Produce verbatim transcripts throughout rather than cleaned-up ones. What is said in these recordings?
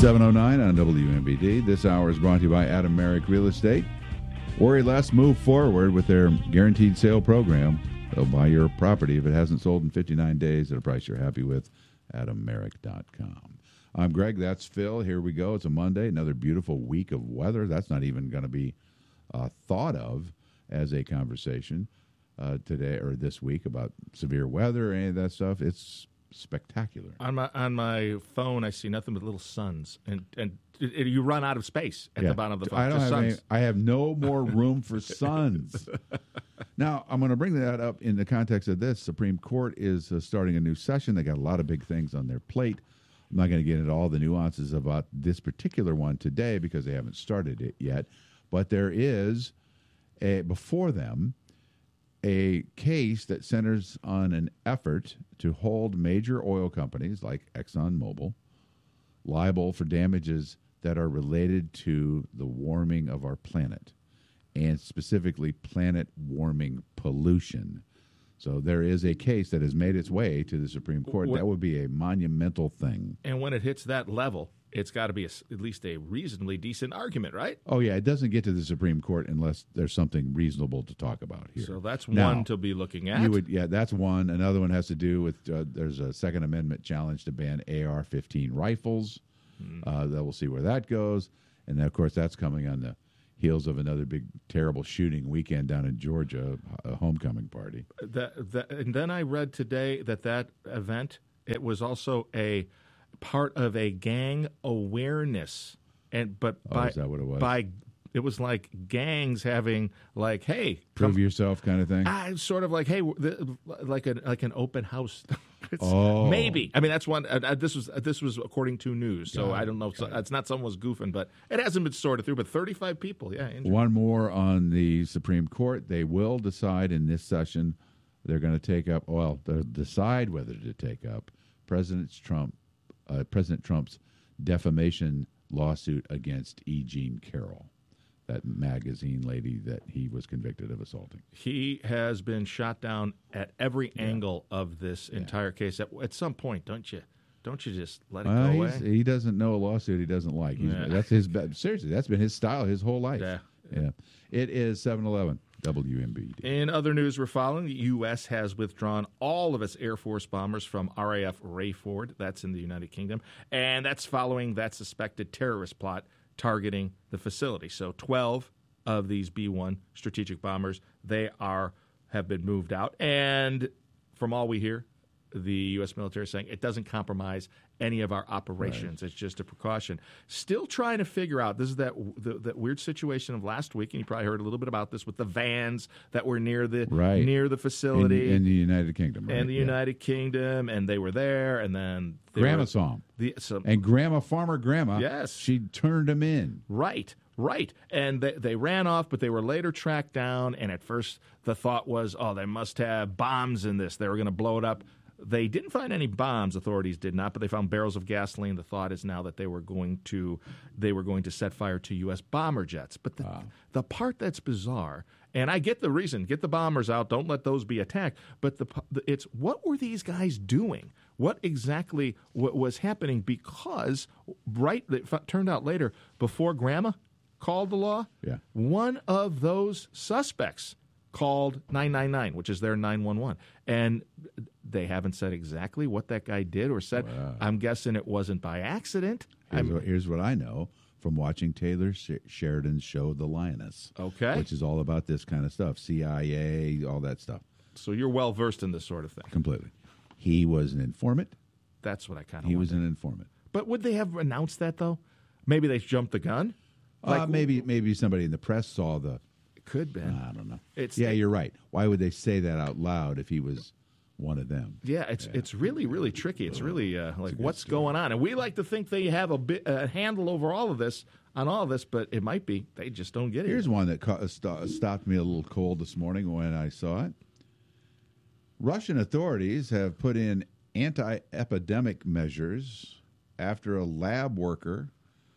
seven oh nine on W M B D. This hour is brought to you by Adam Merrick Real Estate. Worry less, move forward with their guaranteed sale program. They'll buy your property if it hasn't sold in fifty-nine days at a price you're happy with. adam merrick dot com. I'm Greg. That's Phil. Here we go. It's a Monday. Another beautiful week of weather. That's not even going to be uh, thought of as a conversation uh, today or this week about severe weather or any of that stuff. It's spectacular. On my on my phone, I see nothing but little suns, and and it, it, you run out of space at Yeah. the bottom of the phone. I don't Just have suns. any, I have no more room for suns. Now, I'm going to bring that up in the context of this. Supreme Court is uh, starting a new session. They got a lot of big things on their plate. I'm not going to get into all the nuances about this particular one today because they haven't started it yet. But there is, a, before them, a case that centers on an effort to hold major oil companies like ExxonMobil liable for damages that are related to the warming of our planet, and specifically planet warming pollution. So there is a case that has made its way to the Supreme Court. What, that would be a monumental thing. And when it hits that level, it's got to be a, at least a reasonably decent argument, right? Oh, yeah, it doesn't get to the Supreme Court unless there's something reasonable to talk about here. So that's now, one to be looking at. You would, yeah, that's one. Another one has to do with uh, there's a Second Amendment challenge to ban A R fifteen rifles. Mm. Uh, that we'll see where that goes. And then, of course, that's coming on the heels of another big, terrible shooting weekend down in Georgia, a homecoming party. That, that, and then I read today that that event, it was also a part of a gang awareness, and but Oh, by is that what it was? by it was like gangs having like, hey, Prove come, yourself kind of thing? ah, sort of like, hey, the, like a like an open house. It's, Oh. maybe. I mean, that's one. Uh, uh, this was uh, this was according to news, so Got it, I don't know. So, it's not someone was goofing, but it hasn't been sorted through. But thirty-five people, yeah. Injured. One more on the Supreme Court. They will decide in this session. They're going to take up. Well, they'll decide whether to take up President Trump, uh, President Trump's defamation lawsuit against E. Jean Carroll, that magazine lady that he was convicted of assaulting. He has been shot down at every yeah. angle of this yeah. entire case. At, at some point, don't you? Don't you just let it well, go away? He doesn't know a lawsuit he doesn't like. He's, yeah. That's his. Seriously, that's been his style his whole life. Yeah. Yeah. It is seven eleven W M B D. In other news we're following, the U S has withdrawn all of its Air Force bombers from R A F Rayford. That's in the United Kingdom. And that's following that suspected terrorist plot targeting the facility. So twelve of these B one strategic bombers, they are have been moved out. And from all we hear, the U S military is saying it doesn't compromise any of our operations. Right. It's just a precaution. Still trying to figure out, this is that the, that weird situation of last week, and you probably heard a little bit about this with the vans that were near the right. near the facility. In, in the United Kingdom. Right? And the yeah. United Kingdom, and they were there, and then... Grandma were, saw them. The, so, and Grandma, Farmer Grandma, yes. she turned them in. Right. Right. And they, they ran off, but they were later tracked down, and at first the thought was, oh, they must have bombs in this. They were going to blow it up. They didn't find any bombs, authorities did not, but they found barrels of gasoline. The thought is now that they were going to they were going to set fire to U S bomber jets. But the, wow. the part that's bizarre, and I get the reason, get the bombers out, don't let those be attacked, but the it's what were these guys doing? What exactly what was happening? Because right, it turned out later, before Grandma called the law, yeah. one of those suspects called nine nine nine, which is their nine one one. And they haven't said exactly what that guy did or said. Wow. I'm guessing it wasn't by accident. Here's what, here's what I know from watching Taylor Sheridan's show, The Lioness. Okay. Which is all about this kind of stuff, C I A, all that stuff. So you're well-versed in this sort of thing. Completely. He was an informant. That's what I kind of He wonder. was an informant. But would they have announced that, though? Maybe they jumped the gun? Like, uh, maybe w- maybe somebody in the press saw the... Could be. I don't know. It's, yeah, you're right. Why would they say that out loud if he was one of them? Yeah, it's yeah. it's really, really tricky. It's really uh, like, what's story. going on? And we like to think they have a bit a handle over all of this, on all of this, but it might be they just don't get it. Here's one that ca- st- stopped me a little cold this morning when I saw it. Russian authorities have put in anti-epidemic measures after a lab worker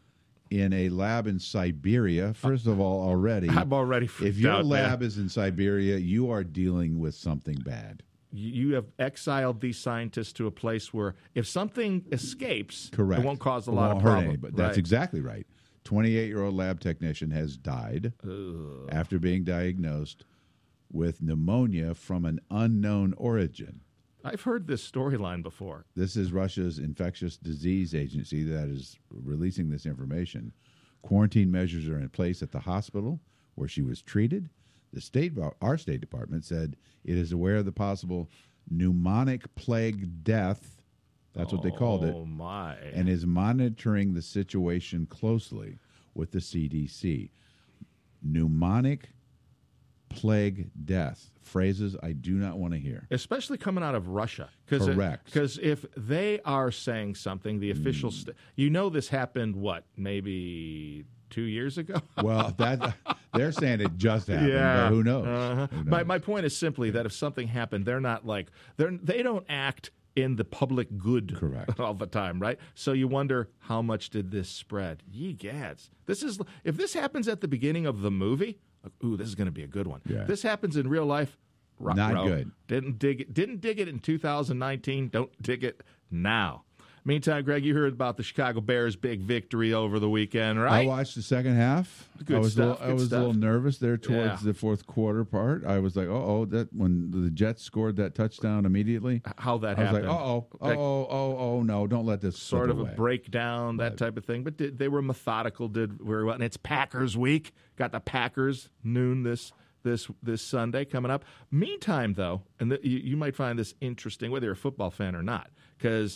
in a lab in Siberia. First of all, already, I'm already freaked if your out, lab man. is in Siberia, you are dealing with something bad. you have exiled these scientists to a place where if something escapes, Correct. it won't cause a It lot won't of hurt problem. anybody. That's Right. exactly right. twenty-eight-year-old lab technician has died Ugh. after being diagnosed with pneumonia from an unknown origin. I've heard this storyline before. This is Russia's infectious disease agency that is releasing this information. Quarantine measures are in place at the hospital where she was treated. The state, our State Department said it is aware of the possible pneumonic plague death. That's what they called it. Oh, my. And is monitoring the situation closely with the C D C. Pneumonic plague death. Phrases I do not want to hear. Especially coming out of Russia. Correct. Because if they are saying something, the official, st- you know this happened, what, maybe two years ago? Well, that they're saying it just happened, but who knows? Uh-huh. Who knows? My, my point is simply that if something happened, they're not like, they're, they don't act in the public good Correct. all the time, right? So you wonder, how much did this spread? Ye gads. This is, if this happens at the beginning of the movie, ooh, this is going to be a good one. Yeah. This happens in real life, Not ruh-roh. good. Didn't dig it. Didn't dig it in two thousand nineteen. Don't dig it now. Meantime, Greg, you heard about the Chicago Bears' big victory over the weekend, right? I watched the second half. Good I was stuff, a little, I good was stuff. a little nervous there towards Yeah. the fourth quarter part. I was like, "Oh, oh!" That when the Jets scored that touchdown immediately, How that I was happened. like, "Oh, oh, oh, Like, oh, oh, oh, no! Don't let this sort slip of away." a breakdown, that type of thing. But did, they were methodical, did very well. And it's Packers week. Got the Packers noon this this this Sunday coming up. Meantime, though, and the, you, you might find this interesting, whether you're a football fan or not, because